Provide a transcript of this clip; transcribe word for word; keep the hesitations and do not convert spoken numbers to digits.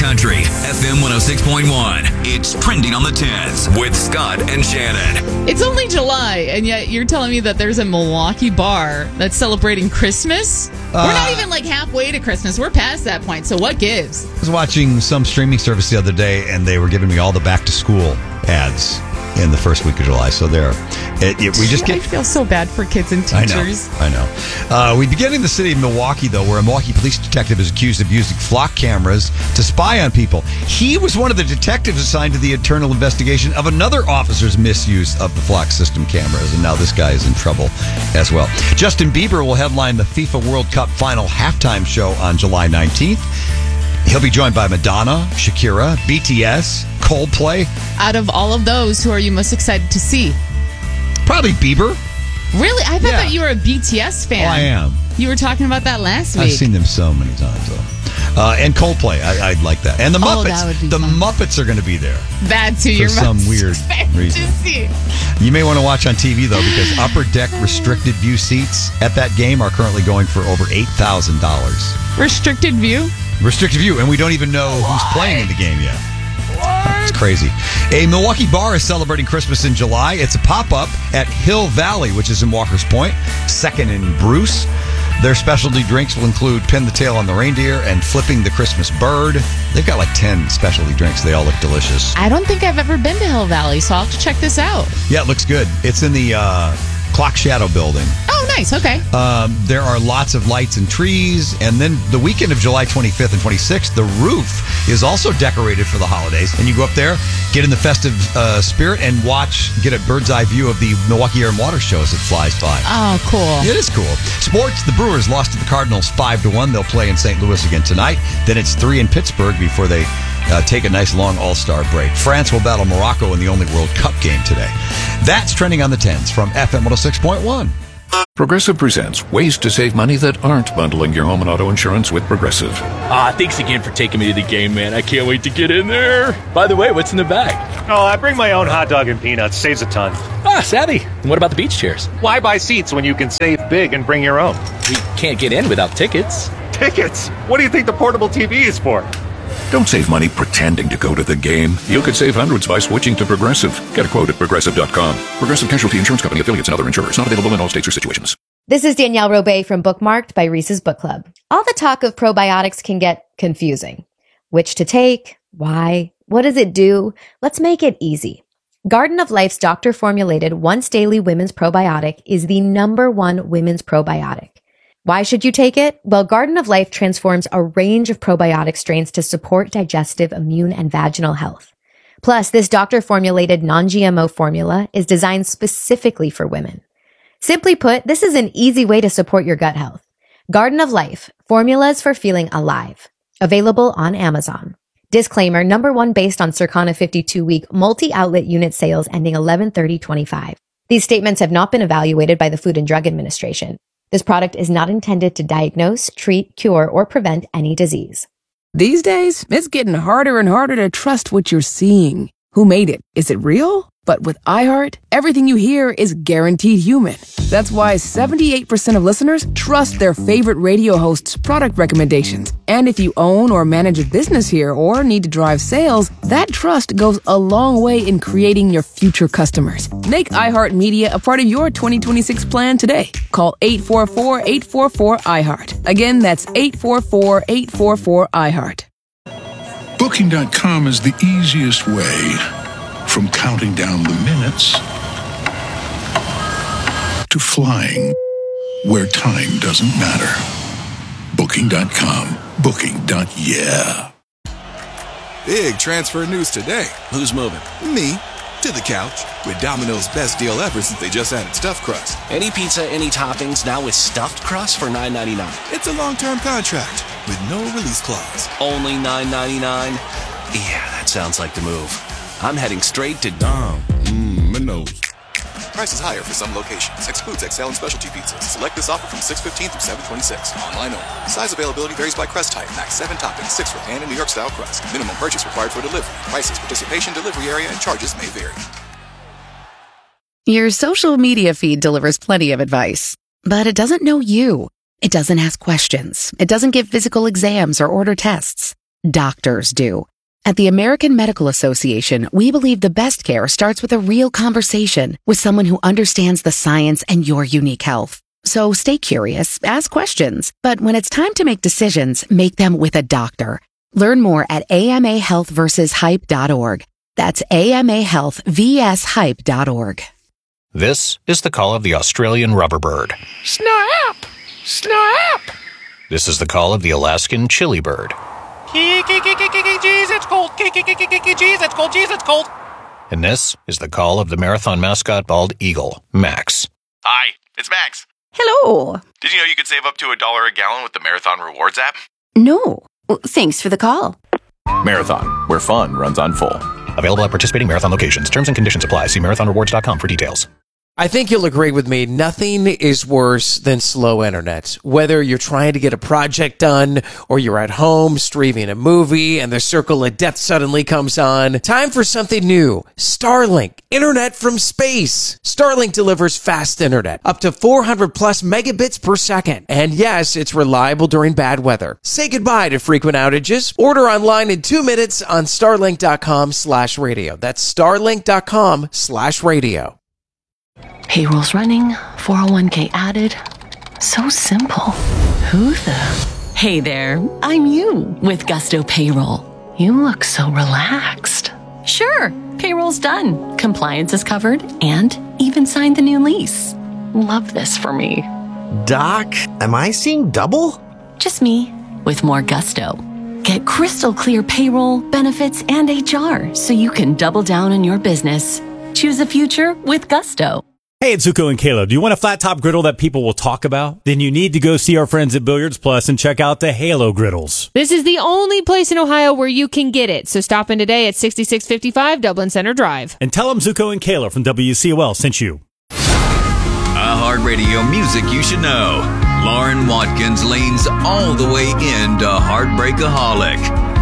Country, F M one oh six point one. It's Trending on the Tens with Scott and Shannon. It's only July, and yet you're telling me that there's a Milwaukee bar that's celebrating Christmas? Uh, We're not even like halfway to Christmas. We're past that point, so what gives? I was watching some streaming service the other day, and they were giving me all the back-to-school ads in the first week of July. So there, it, it, we just get. I feel so bad for kids and teachers. I know. I know. Uh, we begin in the city of Milwaukee, though, where a Milwaukee police detective is accused of using flock cameras to spy on people. He was one of the detectives assigned to the internal investigation of another officer's misuse of the flock system cameras, and now this guy is in trouble as well. Justin Bieber will headline the FIFA World Cup final halftime show on July nineteenth. He'll be joined by Madonna, Shakira, B T S, Coldplay. Out of all of those, who are you most excited to see? Probably Bieber. Really? I thought Yeah. that you were a B T S fan. Oh, I am. You were talking about that last week. I've seen them so many times, though. Uh, and Coldplay, I, I'd like that. And the Oh, Muppets. that would be the fun. Muppets are going to be there. That too. For You're some most weird excited reason. to see. You may want to watch on T V, though, because upper deck restricted view seats at that game are currently going for over eight thousand dollars. Restricted view? Restricted view, and we don't even know who's playing in the game yet. What? It's crazy. A Milwaukee bar is celebrating Christmas in July. It's a pop-up at Hill Valley, which is in Walker's Point, second in Bruce. Their specialty drinks will include Pin the Tail on the Reindeer and Flipping the Christmas Bird. They've got like ten specialty drinks. They all look delicious. I don't think I've ever been to Hill Valley, so I'll have to check this out. Yeah, it looks good. It's in the uh, Clock Shadow building. Oh, nice. Okay. Um, there are lots of lights and trees. And then the weekend of July twenty-fifth and twenty-sixth, the roof is also decorated for the holidays. And you go up there, get in the festive uh, spirit, and watch, get a bird's eye view of the Milwaukee Air and Water show as it flies by. Oh, cool. It is cool. Sports, the Brewers lost to the Cardinals five to one. They'll play in Saint Louis again tonight. Then it's three in Pittsburgh before they uh, take a nice long all-star break. France will battle Morocco in the only World Cup game today. That's Trending on the Tens from F M one oh six point one. Progressive presents ways to save money that aren't bundling your home and auto insurance with Progressive. Ah, thanks again for taking me to the game, man. I can't wait to get in there. By the way, what's in the bag? Oh, I bring my own hot dog and peanuts. Saves a ton. Ah, savvy. And what about the beach chairs? Why buy seats when you can save big and bring your own? We can't get in without tickets. Tickets? What do you think the portable T V is for? Don't save money pretending to go to the game. You could save hundreds by switching to Progressive. Get a quote at progressive dot com. Progressive Casualty Insurance Company, affiliates, and other insurers. Not available in all states or situations. This is Danielle Robay from Bookmarked by Reese's Book Club. All the talk of probiotics can get confusing. Which to take? Why? What does it do? Let's make it easy. Garden of Life's doctor-formulated once-daily women's probiotic is the number one women's probiotic. Why should you take it? Well, Garden of Life transforms a range of probiotic strains to support digestive, immune, and vaginal health. Plus, this doctor-formulated non-G M O formula is designed specifically for women. Simply put, this is an easy way to support your gut health. Garden of Life, formulas for feeling alive. Available on Amazon. Disclaimer, number one based on Circana fifty-two week multi-outlet unit sales ending eleven thirty twenty-five. These statements have not been evaluated by the Food and Drug Administration. This product is not intended to diagnose, treat, cure, or prevent any disease. These days, it's getting harder and harder to trust what you're seeing. Who made it? Is it real? But with iHeart, everything you hear is guaranteed human. That's why seventy-eight percent of listeners trust their favorite radio host's product recommendations. And if you own or manage a business here or need to drive sales, that trust goes a long way in creating your future customers. Make iHeartMedia a part of your twenty twenty-six plan today. Call eight four four, eight four four, iHeart. Again, that's eight four four, eight four four, iHeart. Booking dot com is the easiest way from counting down the minutes to flying where time doesn't matter. Booking dot com. Booking. Yeah. Big transfer news today. Who's moving? Me. To the couch. With Domino's best deal ever since they just added stuffed crust. Any pizza, any toppings, now with stuffed crust for nine ninety-nine. It's a long-term contract with no release clause. Only nine ninety-nine? Yeah, that sounds like the move. I'm heading straight to Dom. Mmm, Minos. Prices higher for some locations. Excludes X L and specialty pizzas. Select this offer from six fifteen through seven twenty-six. Online only. Size availability varies by crust type. Max seven toppings, six for pan and New York style crust. Minimum purchase required for delivery. Prices, participation, delivery area, and charges may vary. Your social media feed delivers plenty of advice, but it doesn't know you. It doesn't ask questions. It doesn't give physical exams or order tests. Doctors do. At the American Medical Association, we believe the best care starts with a real conversation with someone who understands the science and your unique health. So stay curious, ask questions, but when it's time to make decisions, make them with a doctor. Learn more at A M A health versus hype dot org. That's A M A health versus hype dot org. This is the call of the Australian rubber bird. Snap! Snap! This is the call of the Alaskan chili bird. Jeez, it's cold. Jeez, it's cold. Jeez, it's cold. And this is the call of the marathon mascot bald eagle, Max. Hi, it's Max. Hello. Did you know you could save up to a dollar a gallon with the Marathon Rewards app? No. Thanks for the call. Marathon, where fun runs on full. Available at participating Marathon locations. Terms and conditions apply. See marathon rewards dot com for details. I think you'll agree with me. Nothing is worse than slow internet. Whether you're trying to get a project done or you're at home streaming a movie and the circle of death suddenly comes on. Time for something new. Starlink. Internet from space. Starlink delivers fast internet. Up to four hundred plus megabits per second. And yes, it's reliable during bad weather. Say goodbye to frequent outages. Order online in two minutes on starlink.com slash radio. That's starlink.com slash radio. Payroll's running, four oh one k added. So simple. Who the? Hey there, I'm you with Gusto Payroll. You look so relaxed. Sure, payroll's done, compliance is covered, and even signed the new lease. Love this for me. Doc, am I seeing double? Just me, with more gusto. Get crystal clear payroll, benefits, and H R so you can double down on your business. Choose a future with Gusto. Hey, it's Zuko and Caleb. Do you want a flat top griddle that people will talk about? Then you need to go see our friends at Billiards Plus and check out the Halo griddles. This is the only place in Ohio where you can get it. So stop in today at sixty-six fifty-five Dublin Center Drive. And tell them Zuko and Caleb from W C O L sent you. iHeartRadio music you should know. Lauren Watkins leans all the way into Heartbreakaholic.